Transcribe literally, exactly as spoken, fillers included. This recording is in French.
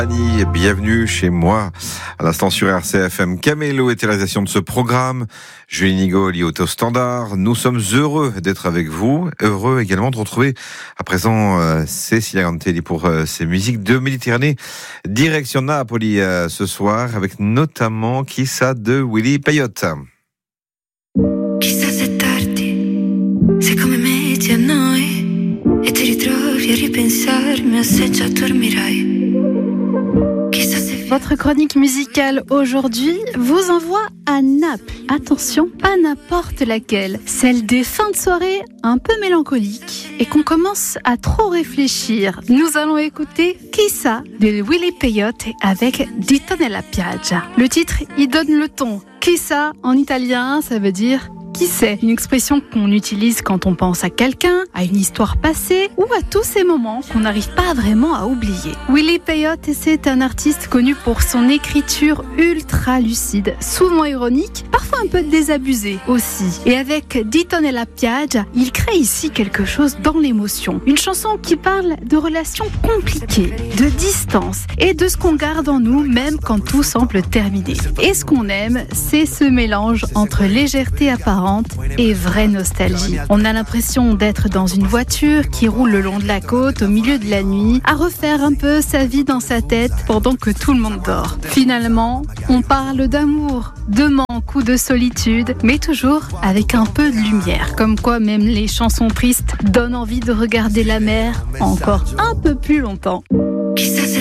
Annie, bienvenue chez moi. À l'instant sur R C F M, Camélo était la réalisation de ce programme. Julie Nigo, lié au standard. Nous sommes heureux d'être avec vous. Heureux également de retrouver à présent euh, Cecilia Gantelli pour euh, ses musiques de Méditerranée. Direction Napoli euh, ce soir avec notamment Chissà de Willy Peyote. Chissà se tardi, sei come me ti annoi e ti ritrovi a ripensarmi o se già dormirai. Votre chronique musicale aujourd'hui vous envoie à Naples. Attention, pas n'importe laquelle. Celle des fins de soirée un peu mélancoliques et qu'on commence à trop réfléchir. Nous allons écouter Chissà de Willy Peyote avec Dito nella piaggia. Le titre, il donne le ton. Chissà, en italien, ça veut dire qui sait, une expression qu'on utilise quand on pense à quelqu'un, à une histoire passée ou à tous ces moments qu'on n'arrive pas vraiment à oublier. Willy Peyote, c'est un artiste connu pour son écriture ultra lucide, souvent ironique, parfois un peu désabusée aussi. Et avec Dito nella piaggia, il crée ici quelque chose dans l'émotion. Une chanson qui parle de relations compliquées, de distance et de ce qu'on garde en nous même quand tout semble terminé. Et ce qu'on aime, c'est ce mélange entre légèreté apparente et vraie nostalgie. On a l'impression d'être dans une voiture qui roule le long de la côte au milieu de la nuit, à refaire un peu sa vie dans sa tête pendant que tout le monde dort. Finalement, on parle d'amour, de manque ou de solitude, mais toujours avec un peu de lumière. Comme quoi même les chansons tristes donnent envie de regarder la mer encore un peu plus longtemps.